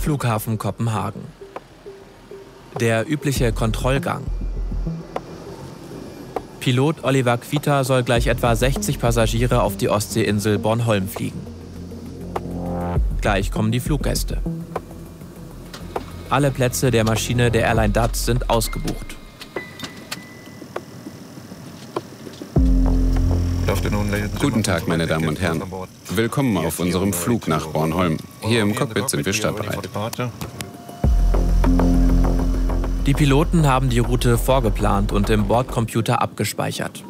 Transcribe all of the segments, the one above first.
Flughafen Kopenhagen. Der übliche Kontrollgang. Pilot Oliver Kvita soll gleich etwa 60 Passagiere auf die Ostseeinsel Bornholm fliegen. Gleich kommen die Fluggäste. Alle Plätze der Maschine der Airline DAT sind ausgebucht. Guten Tag, meine Damen und Herren. Willkommen auf unserem Flug nach Bornholm. Hier im Cockpit sind wir startbereit. Die Piloten haben die Route vorgeplant und im Bordcomputer abgespeichert.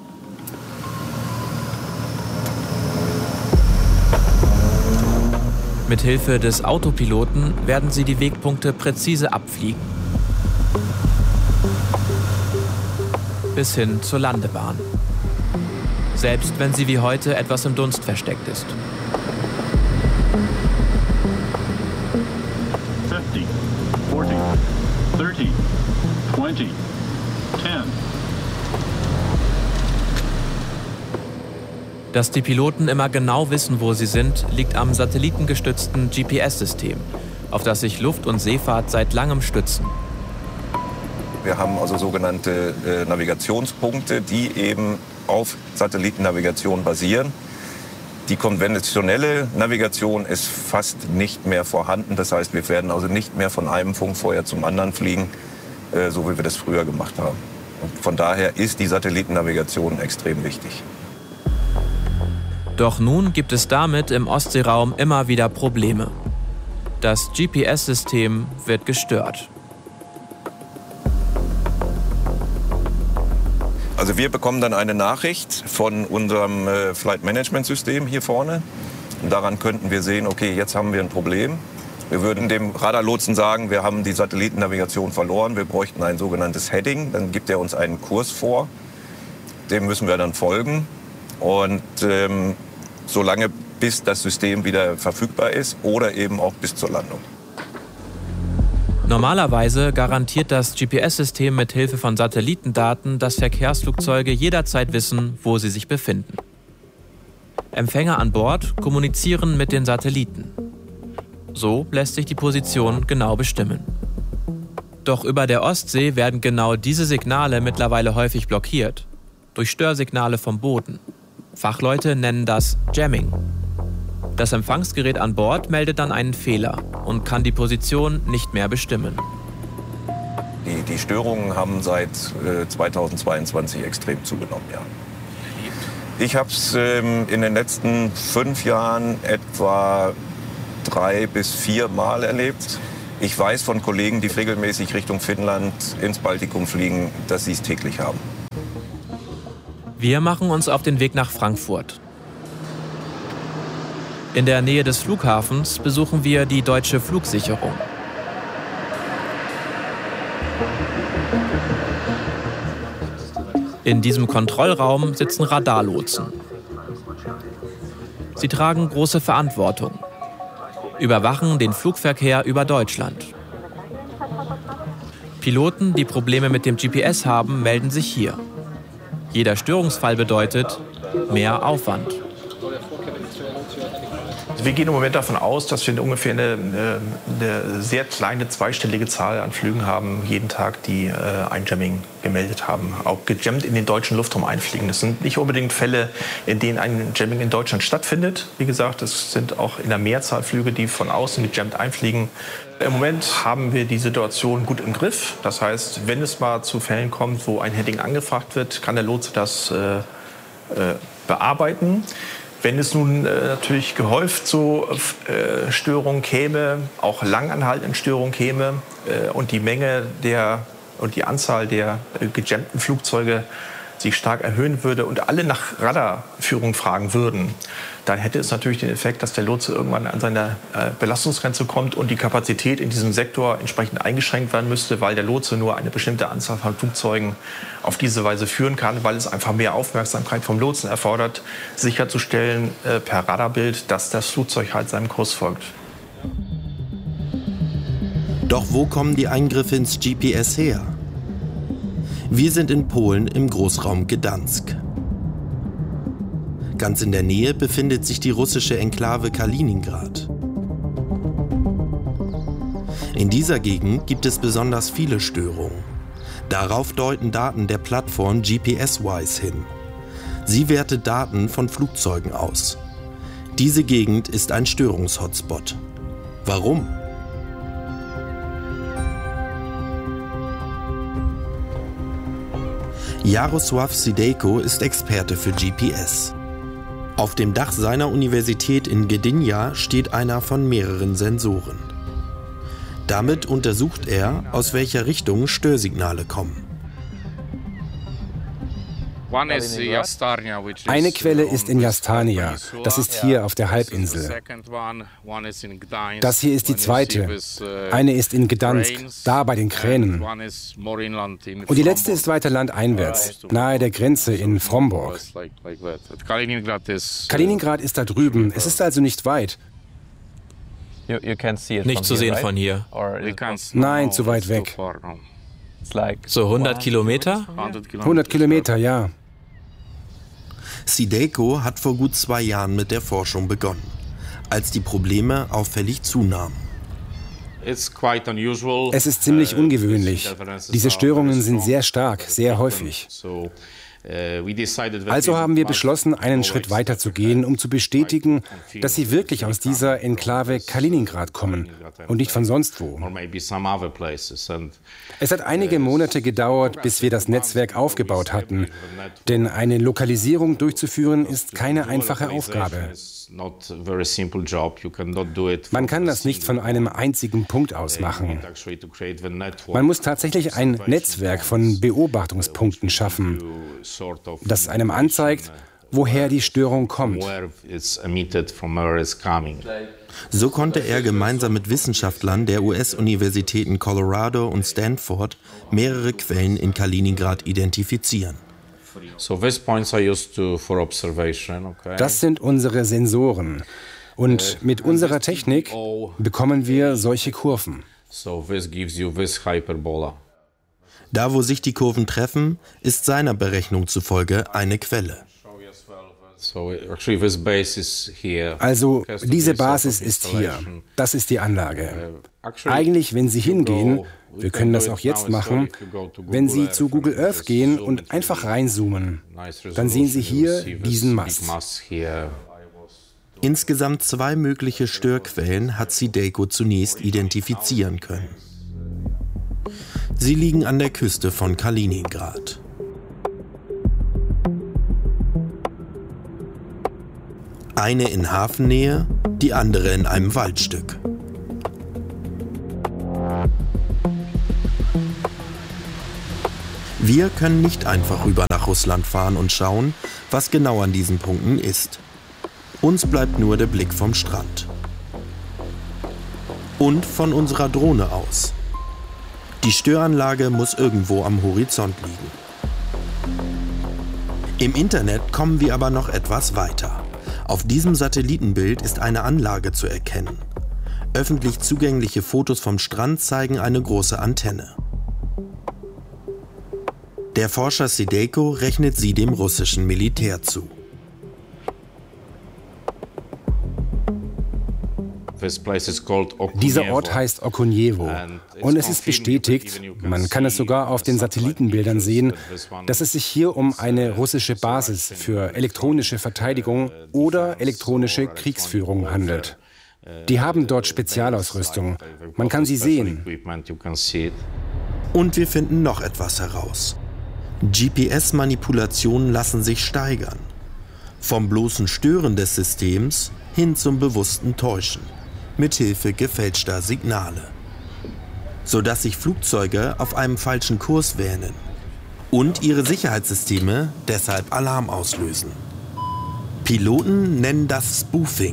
Mithilfe des Autopiloten werden sie die Wegpunkte präzise abfliegen. Bis hin zur Landebahn. Selbst wenn sie wie heute etwas im Dunst versteckt ist. 50, 40, 30, 20, 10. Dass die Piloten immer genau wissen, wo sie sind, liegt am satellitengestützten GPS-System, auf das sich Luft- und Seefahrt seit langem stützen. Wir haben also sogenannte Navigationspunkte, die eben auf Satellitennavigation basieren. Die konventionelle Navigation ist fast nicht mehr vorhanden. Das heißt, wir werden also nicht mehr von einem Funkfeuer zum anderen fliegen, so wie wir das früher gemacht haben. Und von daher ist die Satellitennavigation extrem wichtig. Doch nun gibt es damit im Ostseeraum immer wieder Probleme. Das GPS-System wird gestört. Also wir bekommen dann eine Nachricht von unserem Flight Management System hier vorne. Und daran könnten wir sehen, okay, jetzt haben wir ein Problem. Wir würden dem Radarlotsen sagen, wir haben die Satellitennavigation verloren, wir bräuchten ein sogenanntes Heading. Dann gibt er uns einen Kurs vor, dem müssen wir dann folgen. Und solange bis das System wieder verfügbar ist oder eben auch bis zur Landung. Normalerweise garantiert das GPS-System mit Hilfe von Satellitendaten, dass Verkehrsflugzeuge jederzeit wissen, wo sie sich befinden. Empfänger an Bord kommunizieren mit den Satelliten. So lässt sich die Position genau bestimmen. Doch über der Ostsee werden genau diese Signale mittlerweile häufig blockiert durch Störsignale vom Boden. Fachleute nennen das Jamming. Das Empfangsgerät an Bord meldet dann einen Fehler und kann die Position nicht mehr bestimmen. Die Störungen haben seit 2022 extrem zugenommen, ja. Ich habe es in den letzten 5 Jahren etwa 3 bis 4 Mal erlebt. Ich weiß von Kollegen, die regelmäßig Richtung Finnland ins Baltikum fliegen, dass sie es täglich haben. Wir machen uns auf den Weg nach Frankfurt. In der Nähe des Flughafens besuchen wir die Deutsche Flugsicherung. In diesem Kontrollraum sitzen Radarlotsen. Sie tragen große Verantwortung, überwachen den Flugverkehr über Deutschland. Piloten, die Probleme mit dem GPS haben, melden sich hier. Jeder Störungsfall bedeutet mehr Aufwand. Wir gehen im Moment davon aus, dass wir ungefähr eine sehr kleine zweistellige Zahl an Flügen haben, jeden Tag, die ein Jamming gemeldet haben. Auch gejammt in den deutschen Luftraum einfliegen. Das sind nicht unbedingt Fälle, in denen ein Jamming in Deutschland stattfindet. Wie gesagt, das sind auch in der Mehrzahl Flüge, die von außen gejammt einfliegen. Im Moment haben wir die Situation gut im Griff. Das heißt, wenn es mal zu Fällen kommt, wo ein Heading angefragt wird, kann der Lotse das bearbeiten. Wenn es nun natürlich gehäuft zu Störungen käme, auch langanhaltenden Störungen käme und die Menge und die Anzahl der gejammten Flugzeuge sich stark erhöhen würde und alle nach Radarführung fragen würden, dann hätte es natürlich den Effekt, dass der Lotse irgendwann an seine Belastungsgrenze kommt und die Kapazität in diesem Sektor entsprechend eingeschränkt werden müsste, weil der Lotse nur eine bestimmte Anzahl von Flugzeugen auf diese Weise führen kann, weil es einfach mehr Aufmerksamkeit vom Lotsen erfordert, sicherzustellen per Radarbild, dass das Flugzeug halt seinem Kurs folgt. Doch wo kommen die Eingriffe ins GPS her? Wir sind in Polen im Großraum Gdansk. Ganz in der Nähe befindet sich die russische Enklave Kaliningrad. In dieser Gegend gibt es besonders viele Störungen. Darauf deuten Daten der Plattform GPS-Wise hin. Sie wertet Daten von Flugzeugen aus. Diese Gegend ist ein Störungshotspot. Warum? Jarosław Sidejko ist Experte für GPS. Auf dem Dach seiner Universität in Gdynia steht einer von mehreren Sensoren. Damit untersucht er, aus welcher Richtung Störsignale kommen. Eine Quelle ist in Jastania, das ist hier auf der Halbinsel. Das hier ist die zweite. Eine ist in Gdansk, da bei den Kränen. Und die letzte ist weiter landeinwärts, nahe der Grenze in Frombork. Kaliningrad ist da drüben, es ist also nicht weit. Nicht zu sehen von hier. Nein, zu weit weg. So 100 Kilometer? 100 Kilometer, ja. Sidejko hat vor gut 2 Jahren mit der Forschung begonnen, als die Probleme auffällig zunahmen. Es ist ziemlich ungewöhnlich. Diese Störungen sind sehr stark, sehr häufig. Also haben wir beschlossen, einen Schritt weiter zu gehen, um zu bestätigen, dass sie wirklich aus dieser Enklave Kaliningrad kommen und nicht von sonst wo. Es hat einige Monate gedauert, bis wir das Netzwerk aufgebaut hatten, denn eine Lokalisierung durchzuführen ist keine einfache Aufgabe. Man kann das nicht von einem einzigen Punkt aus machen. Man muss tatsächlich ein Netzwerk von Beobachtungspunkten schaffen, das einem anzeigt, woher die Störung kommt. So konnte er gemeinsam mit Wissenschaftlern der US-Universitäten Colorado und Stanford mehrere Quellen in Kaliningrad identifizieren. Das sind unsere Sensoren. Und mit unserer Technik bekommen wir solche Kurven. Da, wo sich die Kurven treffen, ist seiner Berechnung zufolge eine Quelle. Also diese Basis ist hier. Das ist die Anlage. Eigentlich, wenn Sie hingehen, wir können das auch jetzt machen, wenn Sie zu Google Earth gehen und einfach reinzoomen, dann sehen Sie hier diesen Mast. Insgesamt 2 mögliche Störquellen hat Sidejko zunächst identifizieren können. Sie liegen an der Küste von Kaliningrad. Eine in Hafennähe, die andere in einem Waldstück. Wir können nicht einfach rüber nach Russland fahren und schauen, was genau an diesen Punkten ist. Uns bleibt nur der Blick vom Strand. Und von unserer Drohne aus. Die Störanlage muss irgendwo am Horizont liegen. Im Internet kommen wir aber noch etwas weiter. Auf diesem Satellitenbild ist eine Anlage zu erkennen. Öffentlich zugängliche Fotos vom Strand zeigen eine große Antenne. Der Forscher Sidejko rechnet sie dem russischen Militär zu. Dieser Ort heißt Okoniewo und es ist bestätigt, man kann es sogar auf den Satellitenbildern sehen, dass es sich hier um eine russische Basis für elektronische Verteidigung oder elektronische Kriegsführung handelt. Die haben dort Spezialausrüstung. Man kann sie sehen. Und wir finden noch etwas heraus. GPS-Manipulationen lassen sich steigern. Vom bloßen Stören des Systems hin zum bewussten Täuschen. Mithilfe gefälschter Signale, sodass sich Flugzeuge auf einem falschen Kurs wähnen und ihre Sicherheitssysteme deshalb Alarm auslösen. Piloten nennen das Spoofing.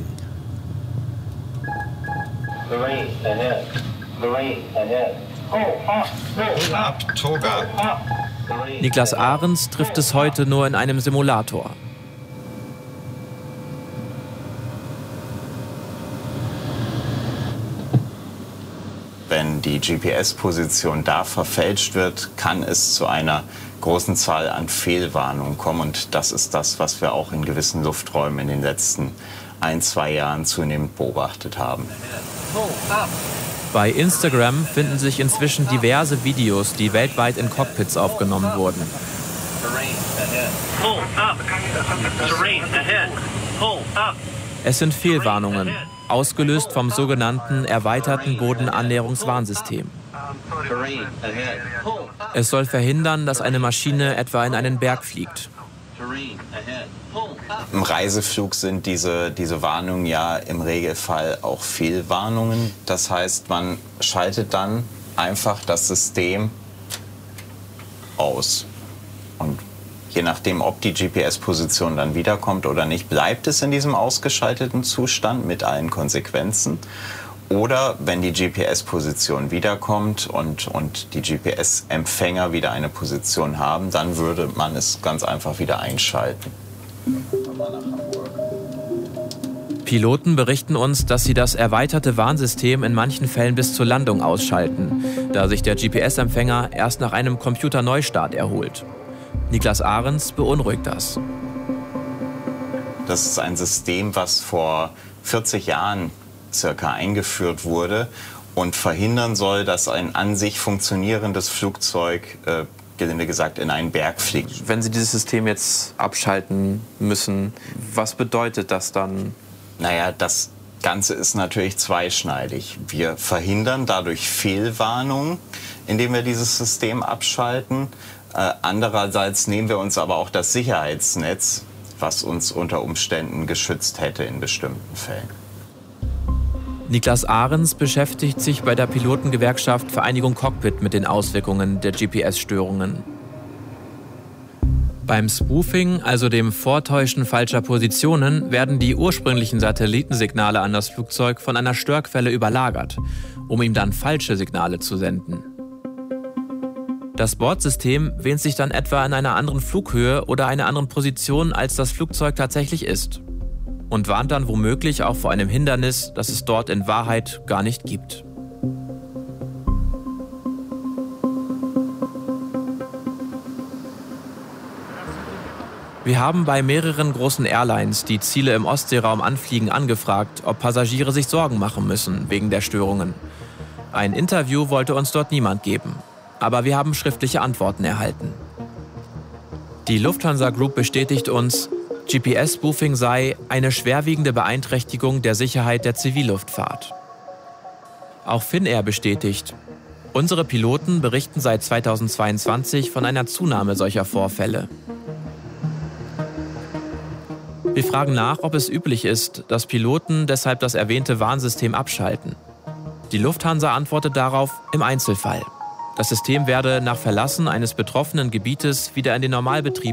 Niklas Ahrens trifft es heute nur in einem Simulator. Wenn die GPS-Position da verfälscht wird, kann es zu einer großen Zahl an Fehlwarnungen kommen. Und das ist das, was wir auch in gewissen Lufträumen in den letzten 1-2 Jahren zunehmend beobachtet haben. Bei Instagram finden sich inzwischen diverse Videos, die weltweit in Cockpits aufgenommen wurden. Es sind Fehlwarnungen, ausgelöst vom sogenannten erweiterten Bodenannäherungswarnsystem. Es soll verhindern, dass eine Maschine etwa in einen Berg fliegt. Im Reiseflug sind diese Warnungen ja im Regelfall auch Fehlwarnungen. Das heißt, man schaltet dann einfach das System aus. Und je nachdem, ob die GPS-Position dann wiederkommt oder nicht, bleibt es in diesem ausgeschalteten Zustand mit allen Konsequenzen. Oder wenn die GPS-Position wiederkommt und die GPS-Empfänger wieder eine Position haben, dann würde man es ganz einfach wieder einschalten. Piloten berichten uns, dass sie das erweiterte Warnsystem in manchen Fällen bis zur Landung ausschalten, da sich der GPS-Empfänger erst nach einem Computerneustart erholt. Niklas Ahrens beunruhigt das. Das ist ein System, was vor 40 Jahren circa eingeführt wurde und verhindern soll, dass ein an sich funktionierendes Flugzeug, gelinde gesagt, in einen Berg fliegt. Wenn Sie dieses System jetzt abschalten müssen, was bedeutet das dann? Naja, das Ganze ist natürlich zweischneidig. Wir verhindern dadurch Fehlwarnungen, indem wir dieses System abschalten. Andererseits nehmen wir uns aber auch das Sicherheitsnetz, was uns unter Umständen geschützt hätte in bestimmten Fällen. Niklas Ahrens beschäftigt sich bei der Pilotengewerkschaft Vereinigung Cockpit mit den Auswirkungen der GPS-Störungen. Beim Spoofing, also dem Vortäuschen falscher Positionen, werden die ursprünglichen Satellitensignale an das Flugzeug von einer Störquelle überlagert, um ihm dann falsche Signale zu senden. Das Bordsystem wähnt sich dann etwa in einer anderen Flughöhe oder einer anderen Position, als das Flugzeug tatsächlich ist. Und warnt dann womöglich auch vor einem Hindernis, das es dort in Wahrheit gar nicht gibt. Wir haben bei mehreren großen Airlines, die Ziele im Ostseeraum anfliegen, angefragt, ob Passagiere sich Sorgen machen müssen wegen der Störungen. Ein Interview wollte uns dort niemand geben, aber wir haben schriftliche Antworten erhalten. Die Lufthansa Group bestätigt uns, GPS-Spoofing sei eine schwerwiegende Beeinträchtigung der Sicherheit der Zivilluftfahrt. Auch Finnair bestätigt, unsere Piloten berichten seit 2022 von einer Zunahme solcher Vorfälle. Wir fragen nach, ob es üblich ist, dass Piloten deshalb das erwähnte Warnsystem abschalten. Die Lufthansa antwortet darauf im Einzelfall. Das System werde nach Verlassen eines betroffenen Gebietes wieder in den Normalbetrieb